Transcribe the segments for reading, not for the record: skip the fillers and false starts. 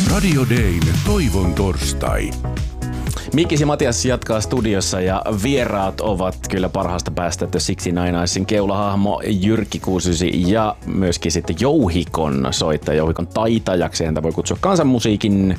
Radio Dayn Toivon torstai. Mikis ja Matias jatkaa studiossa ja vieraat ovat kyllä parhaasta päästä The 69ersin keulahahmo Jyrki Kuusysi ja myöskin sitten Jouhikon soittaja, Jouhikon taitajaksi. Häntä voi kutsua kansanmusiikin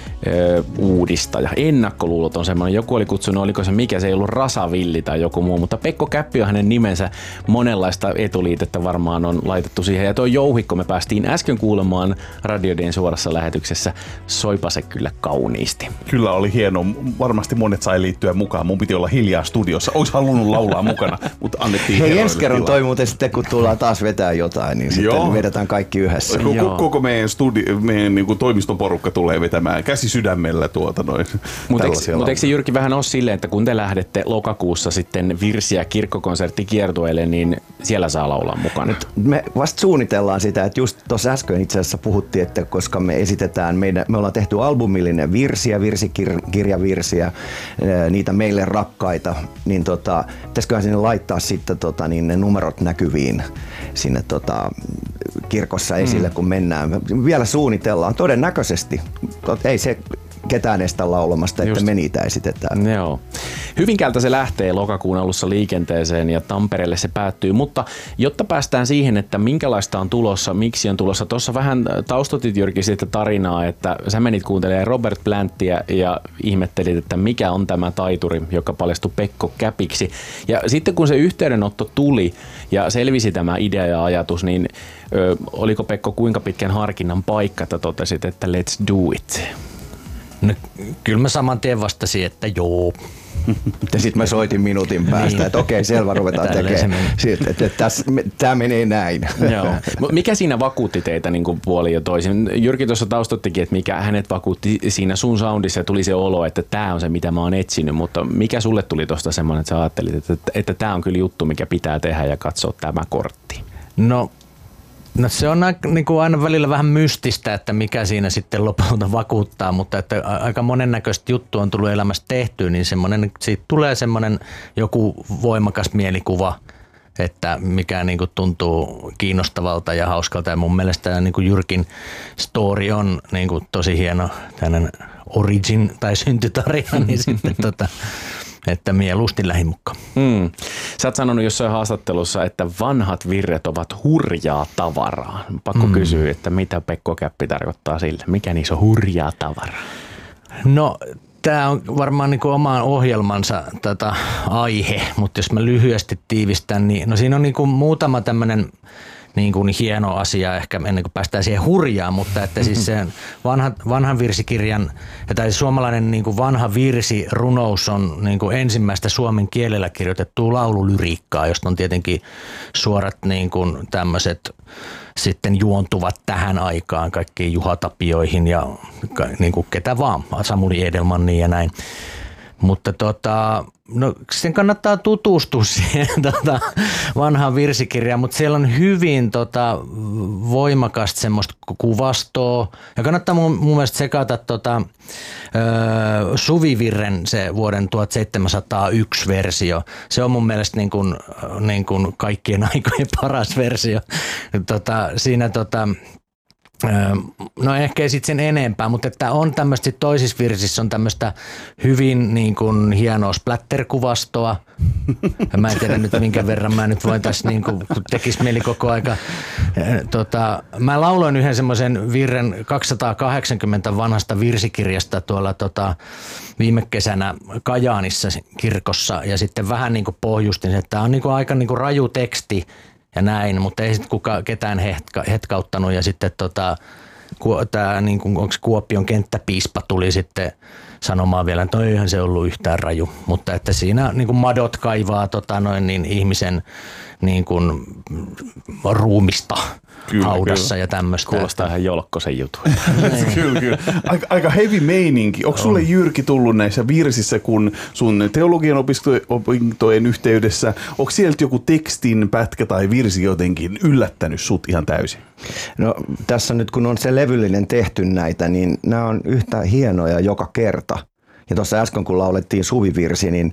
uudistaja. Ennakkoluulot on semmoinen. Joku oli kutsunut, oliko se mikä, se ei ollut Rasavilli tai joku muu, mutta Pekko Käppi on hänen nimensä. Monenlaista etuliitettä varmaan on laitettu siihen. Ja tuo Jouhikko me päästiin äsken kuulemaan Radio Dayn suorassa lähetyksessä. Soipa se kyllä kauniisti. Kyllä oli hieno. Varmasti monet sai liittyä mukaan. Mun piti olla hiljaa studiossa. Ois halunnut laulaa mukana, mutta annettiin. Hei, ensi kerran toi muuten sitten, kun tullaan taas vetää jotain, niin sitten vedetään kaikki yhdessä. Koko meidän niin kuin toimiston porukka tulee vetämään käsi sydämellä noin. Mutta eikö se Jyrki vähän ole silleen, että kun te lähdette lokakuussa sitten virsiä kirkkokonserttikiertueelle, niin siellä saa laulaa mukana? Nyt me vasta suunnitellaan sitä, että just tuossa äsken itse asiassa puhuttiin, että koska me esitetään, me ollaan tehty albumillinen virsiä, virsikirjavirsiä, niitä meille rakkaita, niin pitäisiköhän sinne laittaa sitten niin ne numerot näkyviin sinne kirkossa esille, kun mennään. Vielä suunnitellaan todennäköisesti. Ei se ketään estä laulamasta, että me niitä esitetään. Joo. Hyvinkäältä se lähtee lokakuun alussa liikenteeseen ja Tampereelle se päättyy, mutta jotta päästään siihen, että minkälaista on tulossa, miksi on tulossa, tuossa vähän taustotit Jyrki siitä tarinaa, että sä menit kuuntelemaan Robert Planttia ja ihmettelit, että mikä on tämä taituri, joka paljastui Pekko Käpiksi. Ja sitten kun se yhteydenotto tuli ja selvisi tämä idea ja ajatus, niin oliko Pekko kuinka pitkän harkinnan paikka, että totesit, että let's do it? No, kyllä mä saman tien vastasin, että joo. Ja sitten mä soitin minuutin päästä, niin. Että okei, selvä, ruvetaan tekemään. Tämä menee näin. Joo. Mikä siinä vakuutti teitä niin kuin puoli ja toisin? Jyrki tuossa taustottikin, että mikä hänet vakuutti siinä sun soundissa, tuli se olo, että tämä on se, mitä mä oon etsinyt, mutta mikä sulle tuli tuosta semmoinen, että sä ajattelit, että tämä on kyllä juttu, mikä pitää tehdä ja katsoa tämä kortti? No se on niin kuin aina välillä vähän mystistä, että mikä siinä sitten lopulta vakuuttaa, mutta että aika monennäköistä juttua on tullut elämässä tehtyä, niin siitä tulee semmoinen joku voimakas mielikuva, että mikä niin kuin tuntuu kiinnostavalta ja hauskalta. Ja mun mielestä niin kuin Jyrkin story on niin kuin tosi hieno tämmöinen origin tai syntytarina, niin sitten että mieluusti lähin mukaan. Sä oot sanonut jossain haastattelussa, että vanhat virret ovat hurjaa tavaraa. Pakko kysyä, että mitä Pekko Käppi tarkoittaa sille? Mikä niissä on hurjaa tavaraa? No, tämä on varmaan niin kuin omaan ohjelmansa aihe, mutta jos mä lyhyesti tiivistän, niin no siinä on niin kuin muutama tämmöinen niin kuin hieno asia ehkä ennen kuin päästään siihen hurjaan, mutta että siis sen vanhan virsikirjan, tai suomalainen niin kuin vanha virsirunous on niin kuin ensimmäistä suomen kielellä kirjoitettua laululyriikkaa, josta on tietenkin suorat niin kuin tämmöiset sitten juontuvat tähän aikaan kaikkiin Juha Tapioihin ja niin kuin ketä vaan, Samuli Edelmanniin ja näin. Mutta no sen kannattaa tutustua siihen vanhaan virsikirjaan, mutta siellä on hyvin voimakasta semmoista kuvastoa. Ja kannattaa mun mielestä sekata Suvivirren se vuoden 1701 versio. Se on mun mielestä niin kuin kaikkien aikojen paras versio. Siinä no ehkä ei sitten sen enempää, mutta että on tämmöistä toisissa virsissä on tämmöistä hyvin niin kuin hienoa splatter-kuvastoa. Mä en tiedä nyt minkä verran mä nyt voin tässä niin kuin, kun tekisi mieli koko aika. Mä lauloin yhden semmoisen virren 280 vanhasta virsikirjasta tuolla viime kesänä Kajaanissa kirkossa ja sitten vähän niin kuin pohjustin, että tämä on niin kuin aika niin kuin raju teksti ja näin, mutta ei sitten ketään hetkauttanut ja sitten tämä niin kuin, onko Kuopion kenttäpiispa tuli sitten sanomaan vielä, että eihän se ollut yhtään raju, mutta että siinä niin kuin madot kaivaa niin ihmisen niin kuin ruumista haudassa ja tämmöistä. Kuulostaa ihan Jolkkosen jutun. Kyllä. Aika heavy meininki. Onko sulle Jyrki tullut näissä virsissä, kun sun teologian opintojen yhteydessä, onko sieltä joku tekstin pätkä tai virsi jotenkin yllättänyt sut ihan täysin? No tässä nyt kun on se levyllinen tehty näitä, niin nämä on yhtä hienoja joka kerta. Ja tuossa äsken kun laulettiin Suvivirsi, niin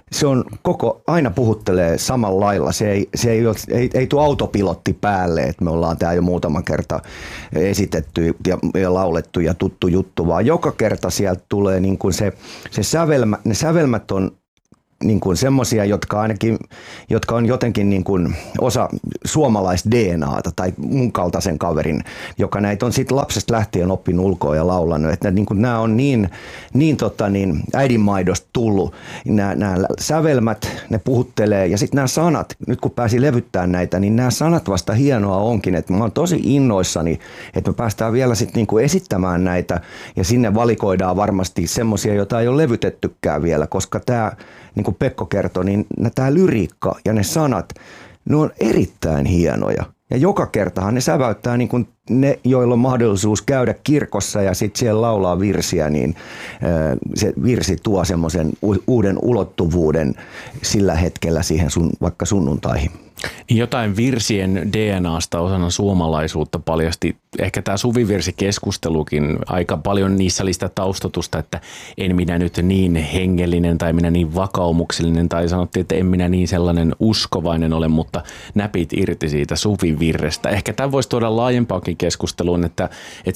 se on aina puhuttelee samalla lailla. Se ei tule autopilotti päälle, että me ollaan tää jo muutaman kerta esitetty ja laulettu ja tuttu juttu, vaan joka kerta sieltä tulee niin kuin se sävelmä, ne sävelmät on niin kuin semmoisia, jotka on jotenkin niin kuin osa suomalais-DNAta tai mun kaltaisen kaverin, joka näitä on sitten lapsesta lähtien oppinut ulkoa ja laulanut. Että niin kuin nämä on niin äidinmaidosta tullut. Nämä sävelmät, ne puhuttelee ja sitten nämä sanat, nyt kun pääsi levyttämään näitä, niin nämä sanat vasta hienoa onkin. Että mä oon tosi innoissani, että me päästään vielä sitten niin kuin esittämään näitä ja sinne valikoidaan varmasti semmoisia, joita ei ole levytettykään vielä, koska tämä niin kuin Pekko kertoi, niin tämä lyriikka ja ne sanat, ne on erittäin hienoja. Ja joka kertahan ne säväyttää niin kuin ne, joilla on mahdollisuus käydä kirkossa ja sitten siellä laulaa virsiä, niin se virsi tuo semmoisen uuden ulottuvuuden sillä hetkellä siihen vaikka sunnuntaihin. Jotain virsien DNAsta osana suomalaisuutta paljasti ehkä tämä suvivirsikeskustelukin aika paljon niissä oli sitä taustatusta, että en minä nyt niin hengellinen tai minä niin vakaumuksellinen tai sanottiin, että en minä niin sellainen uskovainen ole, mutta näpit irti siitä suvivirrestä. Ehkä tämä voisi tuoda laajempaakin keskusteluun, että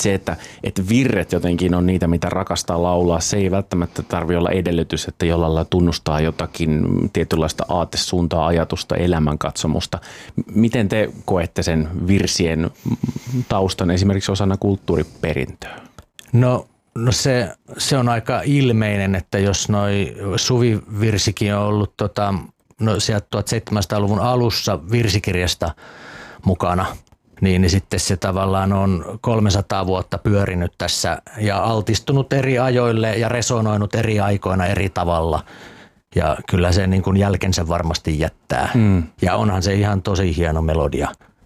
virret jotenkin on niitä, mitä rakastaa laulaa. Se ei välttämättä tarvitse olla edellytys, että jollain lailla tunnustaa jotakin tietynlaista aatesuuntaa, ajatusta, elämänkatsomusta. Miten te koette sen virsien taustan esimerkiksi osana kulttuuriperintöä? No se on aika ilmeinen, että jos noi suvivirsikin on ollut sieltä 1700-luvun alussa virsikirjasta mukana, niin sitten se tavallaan on 300 vuotta pyörinyt tässä ja altistunut eri ajoille ja resonoinut eri aikoina eri tavalla. Ja kyllä se niin kuin jälkensä varmasti jättää. Ja onhan se ihan tosi hieno melodia.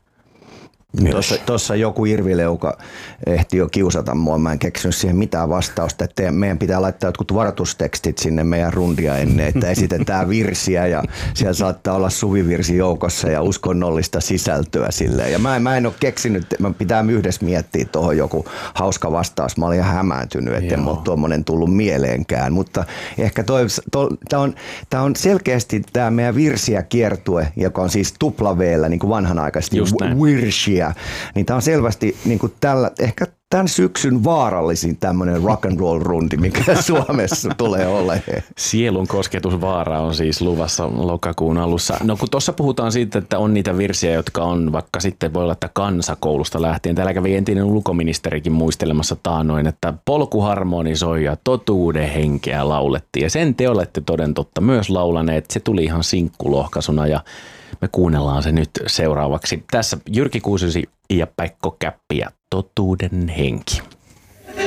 Tuossa joku irvileuka ehti jo kiusata mua, mä en keksinyt siihen mitään vastausta, että meidän pitää laittaa jotkut varoitustekstit sinne meidän rundia ennen, että esitetään virsiä ja siellä saattaa olla suvivirsi joukossa ja uskonnollista sisältöä silleen. Ja mä en ole keksinyt, mä pitää yhdessä miettiä tuohon joku hauska vastaus, mä olin ihan hämääntynyt, että en ole tuommoinen tullut mieleenkään, mutta ehkä tää on selkeästi tämä meidän virsiä kiertue, joka on siis tupla-V:llä niin kuin vanhanaikaisesti virsiä. Niin tämä on selvästi niin kuin ehkä tämän syksyn vaarallisin tämmöinen rock and roll rundi, mikä Suomessa tulee olemaan. Sielun kosketusvaara on siis luvassa lokakuun alussa. No kun tuossa puhutaan siitä, että on niitä virsiä, jotka on vaikka sitten voi olla, että kansakoulusta lähtien. Täällä kävi entinen ulkoministerikin muistelemassa taannoin, että polkuharmoni soi ja totuuden henkeä laulettiin. Ja sen te olette toden totta myös laulaneet. Se tuli ihan sinkkulohkaisuna ja me kuunnellaan se nyt seuraavaksi. Tässä Jyrki Kuusysi ja Pekko Käppi ja Totuuden henki.